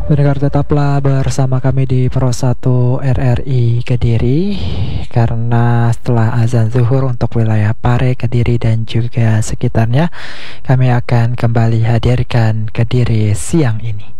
Pendengar tetaplah bersama kami di Pro 1 RRI Kediri. Karena setelah azan zuhur untuk wilayah Pare, Kediri dan juga sekitarnya, kami akan kembali hadirkan Kediri siang ini.